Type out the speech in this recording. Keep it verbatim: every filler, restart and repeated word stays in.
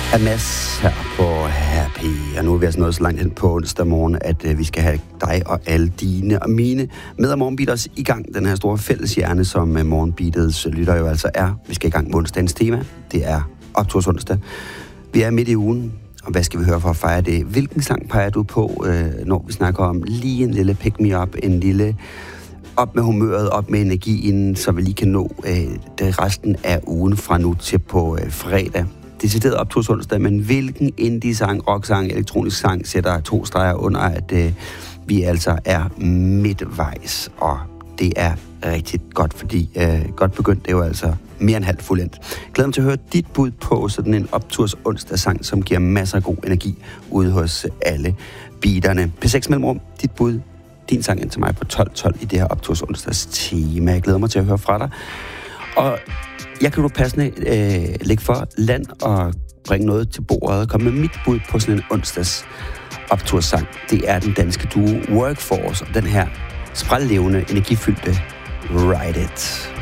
Mads her på Happy, og nu er vi altså nået så langt hen på onsdag morgen, at øh, vi skal have dig og alle dine og mine med og morgenbeaters i gang. Den her store fælles hjerne, som øh, morgenbeatets lytter jo altså er. Vi skal i gang med onsdagens tema. Det er opturs onsdag. Vi er midt i ugen, og hvad skal vi høre for at fejre det? Hvilken sang peger du på, øh, når vi snakker om lige en lille pick me up, en lille op med humøret, op med energien, så vi lige kan nå øh, det resten af ugen fra nu til på øh, fredag. Decideret opturs onsdag, men hvilken indie-sang, rock-sang, elektronisk sang sætter to streger under, at øh, vi altså er midtvejs, og det er rigtig godt, fordi øh, godt begyndt, det er jo altså mere end halvt fuldendt. Glæder mig til at høre dit bud på sådan en opturs onsdag-sang, som giver masser af god energi ude hos alle beaterne. P seks mellemrum, dit bud, din sang ind til mig på tolv tolv i det her opturs onsdags tema. Jeg glæder mig til at høre fra dig. Og jeg kan du passende øh, lægge for land og bringe noget til bordet. Kom med mit bud på sådan en onsdags opturssang. Det er den danske duo Workforce og den her sprællevende, energifyldte Ride It.